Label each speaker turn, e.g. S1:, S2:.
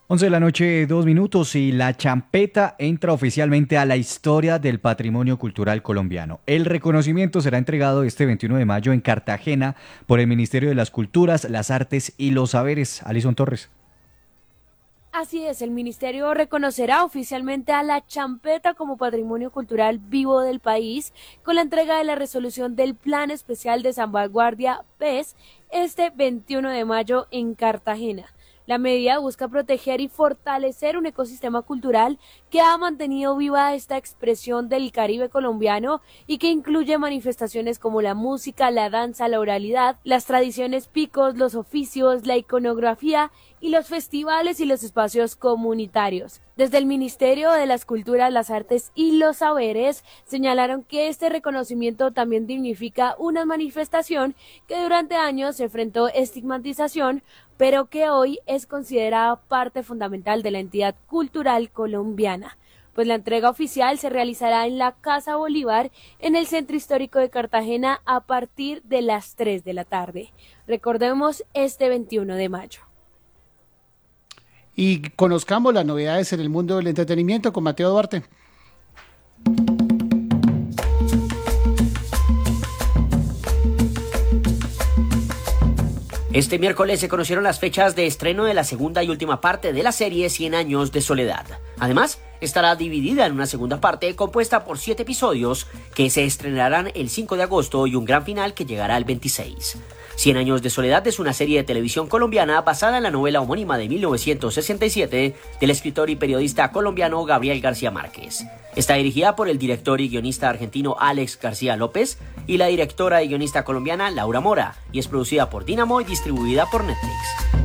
S1: 11 de la noche, 2 minutos, y la champeta entra oficialmente a la historia del patrimonio cultural colombiano. El reconocimiento será entregado este 21 de mayo en Cartagena por el Ministerio de las Culturas, las Artes y los Saberes. Alison Torres.
S2: Así es, el ministerio reconocerá oficialmente a la champeta como patrimonio cultural vivo del país con la entrega de la resolución del Plan Especial de Salvaguardia PES este 21 de mayo en Cartagena. La medida busca proteger y fortalecer un ecosistema cultural que ha mantenido viva esta expresión del Caribe colombiano y que incluye manifestaciones como la música, la danza, la oralidad, las tradiciones picos, los oficios, la iconografía y los festivales y los espacios comunitarios. Desde el Ministerio de las Culturas, las Artes y los Saberes señalaron que este reconocimiento también dignifica una manifestación que durante años se enfrentó estigmatización, pero que hoy es considerada parte fundamental de la entidad cultural colombiana. Pues la entrega oficial se realizará en la Casa Bolívar, en el Centro Histórico de Cartagena, a partir de las 3 de la tarde. Recordemos, este 21 de mayo.
S3: Y conozcamos las novedades en el mundo del entretenimiento con Mateo Duarte.
S4: Este miércoles se conocieron las fechas de estreno de la segunda y última parte de la serie 100 años de soledad. Además, estará dividida en una segunda parte compuesta por 7 episodios que se estrenarán el 5 de agosto y un gran final que llegará el 26. 100 años de soledad es una serie de televisión colombiana basada en la novela homónima de 1967 del escritor y periodista colombiano Gabriel García Márquez. Está dirigida por el director y guionista argentino Alex García López y la directora y guionista colombiana Laura Mora, y es producida por Dynamo y distribuida por Netflix.